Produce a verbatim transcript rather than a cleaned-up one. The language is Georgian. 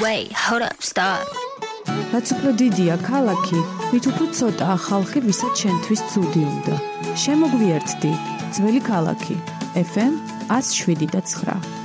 wait, hold up, stop. რაც უფრო დიდია ქალაქი, მით უფრო ცოტაა ხალხი, ვისაც შენთვის ცუდი უნდა. შემოგვიერთდი, ძველი ქალაქი. ეფ ემ one oh seven point nine